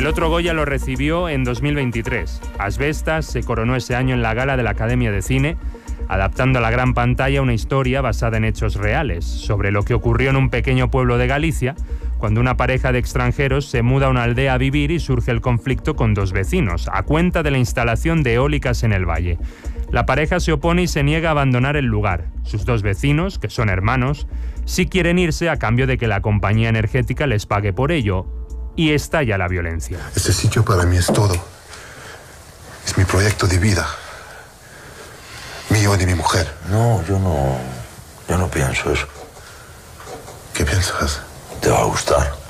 El otro Goya lo recibió en 2023. Asbestas se coronó ese año en la gala de la Academia de Cine, adaptando a la gran pantalla una historia basada en hechos reales, sobre lo que ocurrió en un pequeño pueblo de Galicia, cuando una pareja de extranjeros se muda a una aldea a vivir y surge el conflicto con dos vecinos, a cuenta de la instalación de eólicas en el valle. La pareja se opone y se niega a abandonar el lugar. Sus dos vecinos, que son hermanos, sí quieren irse a cambio de que la compañía energética les pague por ello. Y estalla la violencia. Este sitio para mí es todo. Es mi proyecto de vida. Mío y de mi mujer. No, yo no pienso eso. ¿Qué piensas? Te va a gustar.